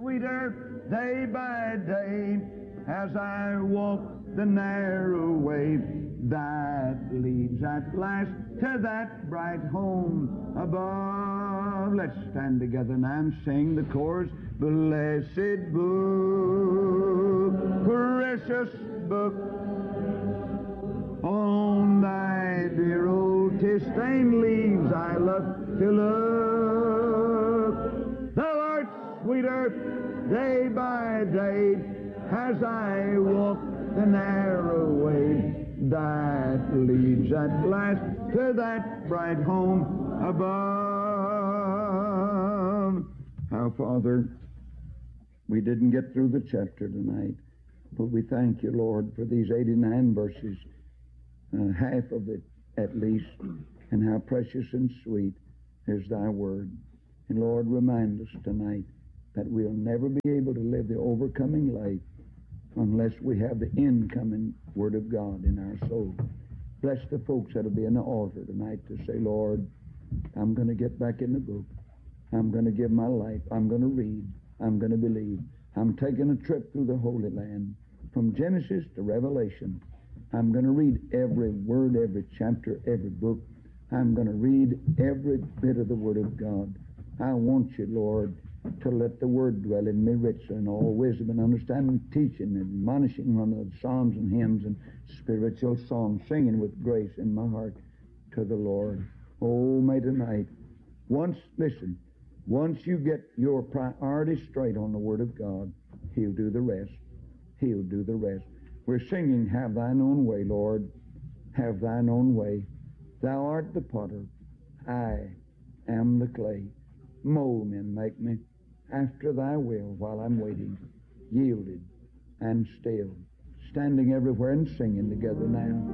sweeter day by day as I walk the narrow way that leads at last to that bright home above. Let's stand together now and sing the chorus. Blessed book, precious book, on thy dear old tis-stained leaves I love to look. Thou art sweeter day by day as I walk the narrow way that leads at last to that bright home above. Our Father, we didn't get through the chapter tonight, but we thank you, Lord, for these 89 verses, half of it at least, and how precious and sweet is thy word. And Lord, remind us tonight that we'll never be able to live the overcoming life unless we have the incoming Word of God in our soul. Bless the folks that'll be in the altar tonight to say, Lord, I'm going to get back in the book. I'm going to give my life. I'm going to read. I'm going to believe. I'm taking a trip through the Holy Land from Genesis to Revelation. I'm going to read every word, every chapter, every book. I'm going to read every bit of the Word of God. I want you, Lord, to let the Word dwell in me richly in all wisdom and understanding, teaching and admonishing one of the psalms and hymns and spiritual songs, singing with grace in my heart to the Lord. Oh, may tonight, once you get your priorities straight on the Word of God, He'll do the rest. He'll do the rest. We're singing, have thine own way, Lord, have thine own way. Thou art the potter, I am the clay. Mold me and make me after thy will while I'm waiting, yielded and still, standing everywhere and singing together now.